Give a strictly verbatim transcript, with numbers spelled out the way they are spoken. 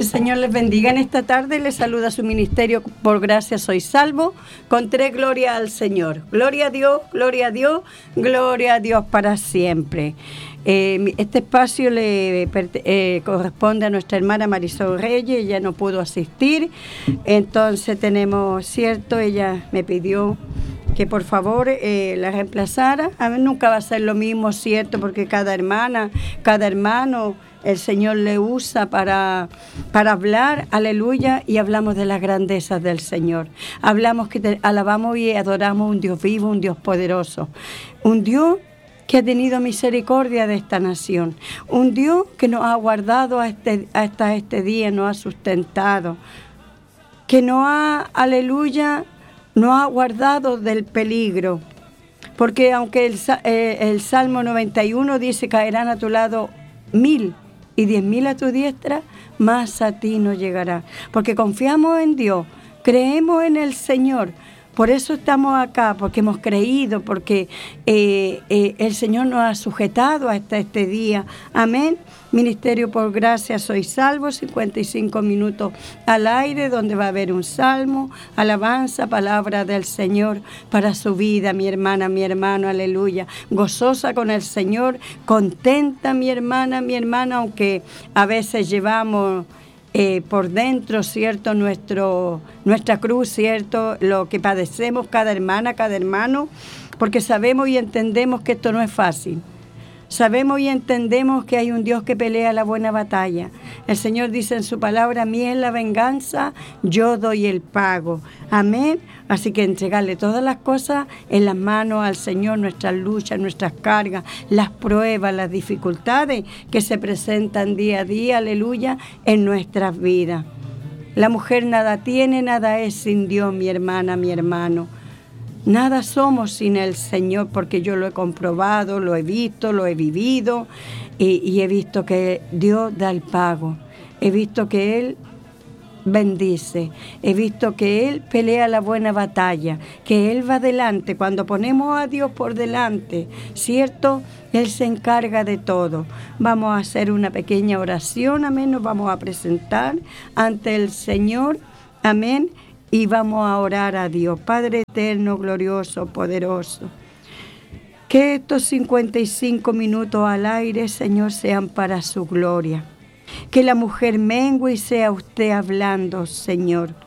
El Señor les bendiga en esta tarde. Les saluda su ministerio. Por gracia soy salvo. Con tres gloria al Señor. Gloria a Dios, gloria a Dios, gloria a Dios para siempre. Eh, este espacio le eh, corresponde a nuestra hermana Marisol Reyes. Ella no pudo asistir. Entonces tenemos, cierto, ella me pidió que por favor eh, la reemplazara. A mí nunca va a ser lo mismo, cierto, porque cada hermana, cada hermano, el Señor le usa para, para hablar, aleluya, y hablamos de las grandezas del Señor. Hablamos que te, alabamos y adoramos un Dios vivo, un Dios poderoso, un Dios que ha tenido misericordia de esta nación, un Dios que nos ha guardado este, hasta este día, nos ha sustentado, que nos ha, aleluya, nos ha guardado del peligro, porque aunque el, eh, el Salmo noventa y uno dice caerán a tu lado mil y diez mil a tu diestra, más a ti no llegará, porque confiamos en Dios, creemos en el Señor. Por eso estamos acá, porque hemos creído, porque eh, eh, el Señor nos ha sujetado hasta este día. Amén. Ministerio por gracia soy salvo, cincuenta y cinco minutos al aire, donde va a haber un salmo, alabanza, palabra del Señor para su vida, mi hermana, mi hermano, aleluya. Gozosa con el Señor, contenta mi hermana, mi hermano, aunque a veces llevamos Eh, por dentro, ¿cierto? Nuestro, nuestra cruz, ¿cierto? Lo que padecemos cada hermana, cada hermano, porque sabemos y entendemos que esto no es fácil. Sabemos y entendemos que hay un Dios que pelea la buena batalla. El Señor dice en su palabra, mía es la venganza, yo doy el pago. Amén. Así que entregarle todas las cosas en las manos al Señor, nuestras luchas, nuestras cargas, las pruebas, las dificultades que se presentan día a día, aleluya, en nuestras vidas. La mujer nada tiene, nada es sin Dios, mi hermana, mi hermano. Nada somos sin el Señor, porque yo lo he comprobado, lo he visto, lo he vivido y, y he visto que Dios da el pago. He visto que Él bendice, he visto que Él pelea la buena batalla, que Él va adelante. Cuando ponemos a Dios por delante, ¿cierto? Él se encarga de todo. Vamos a hacer una pequeña oración, amén, nos vamos a presentar ante el Señor, amén. Y vamos a orar a Dios, Padre eterno, glorioso, poderoso. Que estos cincuenta y cinco minutos al aire, Señor, sean para su gloria. Que la mujer mengue y sea usted hablando, Señor.